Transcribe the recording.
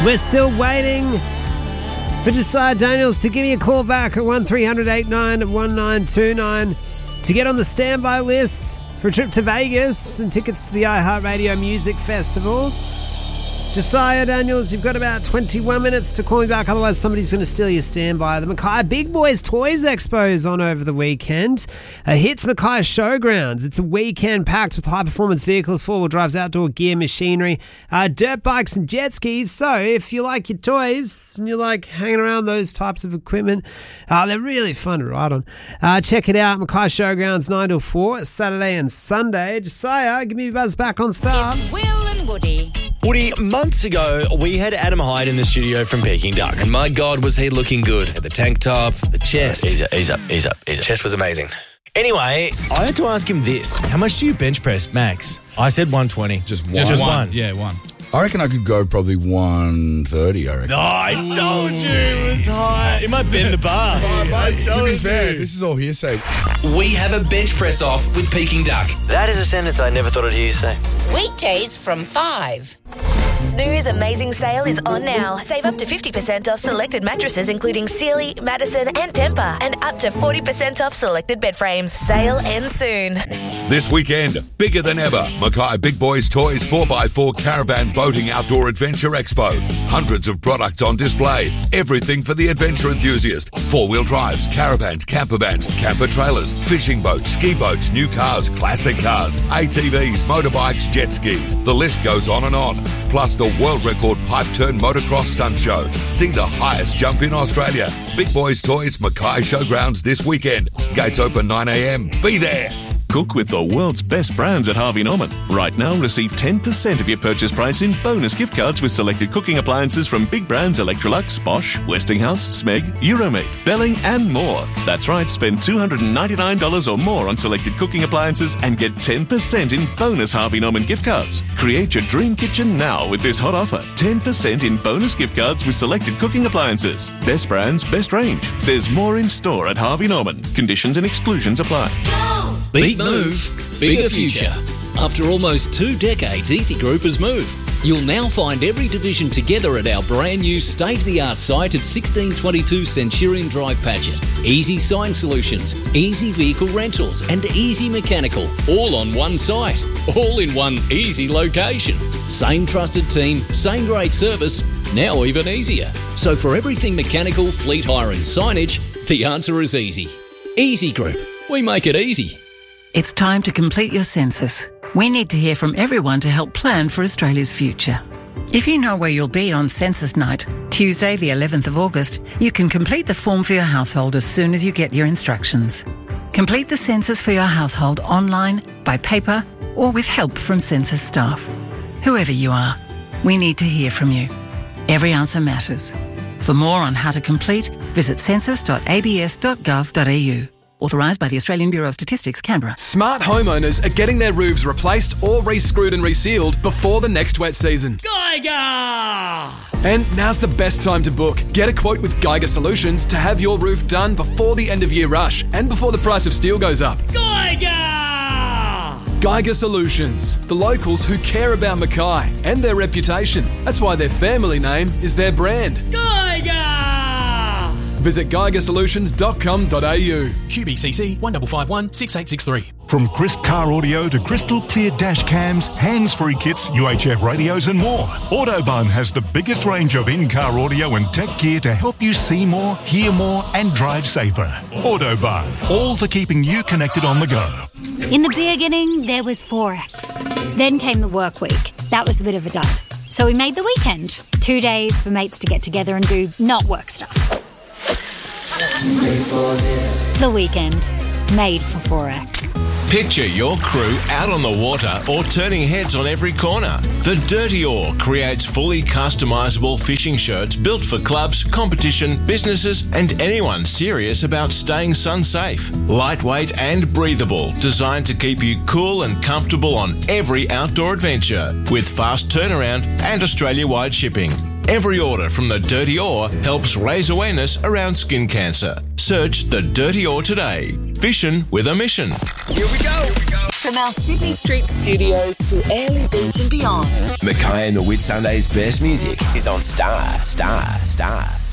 We're still waiting for Josiah Daniels to give me a call back at 1300 89 1929 to get on the standby list for a trip to Vegas and tickets to the iHeartRadio Music Festival. Josiah Daniels, you've got about 21 minutes to call me back, otherwise somebody's going to steal your standby. The Mackay Big Boys Toys Expo is on over the weekend. Hits Mackay Showgrounds. It's a weekend packed with high-performance vehicles, four-wheel drives, outdoor gear, machinery, dirt bikes and jet skis. So if you like your toys and you like hanging around those types of equipment, they're really fun to ride on. Check it out, Mackay Showgrounds 9 till 4, Saturday and Sunday. Josiah, give me a buzz back on start. It's Will and Woody. Woody, months ago, we had Adam Hyde in the studio from Peking Duck. And my God, was he looking good. At the tank top, the chest. Ease up. Chest was amazing. Anyway, I had to ask him this. How much do you bench press, max? I said 120. Just one? Just one. Yeah, one. I reckon I could go probably 130, I reckon. Oh, I told you it was high. It might bend the bar. To be fair, this is all hearsay. We have a bench press off with Peking Duck. That is a sentence I never thought I'd hear you say. Weekdays from 5. Snooze Amazing Sale is on now. Save up to 50% off selected mattresses including Sealy, Madison and Tempur, and up to 40% off selected bed frames. Sale ends soon. This weekend, bigger than ever, Mackay Big Boys Toys 4x4 Caravan Boating Outdoor Adventure Expo. Hundreds of products on display. Everything for the adventure enthusiast. Four-wheel drives, caravans, camper vans, camper trailers, fishing boats, ski boats, new cars, classic cars, ATVs, motorbikes, jet skis. The list goes on and on. Plus the world record pipe turn motocross stunt show. See the highest jump in Australia. Big Boys Toys Mackay Showgrounds this weekend. Gates open 9 a.m. Be there. Cook with the world's best brands at Harvey Norman. Right now, receive 10% of your purchase price in bonus gift cards with selected cooking appliances from big brands Electrolux, Bosch, Westinghouse, Smeg, Euromade, Belling and more. That's right, spend $299 or more on selected cooking appliances and get 10% in bonus Harvey Norman gift cards. Create your dream kitchen now with this hot offer. 10% in bonus gift cards with selected cooking appliances. Best brands, best range. There's more in store at Harvey Norman. Conditions and exclusions apply. Big move, bigger future. After almost 2 decades, Easy Group has moved. You'll now find every division together at our brand new state-of-the-art site at 1622 Centurion Drive, Patchett. Easy Sign Solutions, Easy Vehicle Rentals and Easy Mechanical, all on one site, all in one easy location. Same trusted team, same great service, now even easier. So for everything mechanical, fleet hire and signage, the answer is easy. Easy Group, we make it easy. It's time to complete your census. We need to hear from everyone to help plan for Australia's future. If you know where you'll be on census night, Tuesday the 11th of August, you can complete the form for your household as soon as you get your instructions. Complete the census for your household online, by paper, or with help from census staff. Whoever you are, we need to hear from you. Every answer matters. For more on how to complete, visit census.abs.gov.au. Authorised by the Australian Bureau of Statistics, Canberra. Smart homeowners are getting their roofs replaced or re-screwed and resealed before the next wet season. Geiger! And now's the best time to book. Get a quote with Geiger Solutions to have your roof done before the end of year rush and before the price of steel goes up. Geiger! Geiger Solutions, the locals who care about Mackay and their reputation. That's why their family name is their brand. Geiger! Visit geigersolutions.com.au. QBCC 1551 6863. From crisp car audio to crystal clear dash cams, hands-free kits, UHF radios and more, Autobahn has the biggest range of in-car audio and tech gear to help you see more, hear more and drive safer. Autobahn, all for keeping you connected on the go. In the beginning, there was Forex. Then came the work week. That was a bit of a dud. So we made the weekend. 2 days for mates to get together and do not work stuff. The weekend, made for Forex. Picture your crew out on the water or turning heads on every corner. The Dirty Oar creates fully customisable fishing shirts built for clubs, competition, businesses and anyone serious about staying sun safe. Lightweight and breathable, designed to keep you cool and comfortable on every outdoor adventure, with fast turnaround and Australia-wide shipping. Every order from the Dirty Oar helps raise awareness around skin cancer. Search the Dirty Oar today. Fishing with a mission. Here we go. From our Sydney Street studios to Airlie Beach and beyond. Mackay and the Whitsundays' best music is on Star.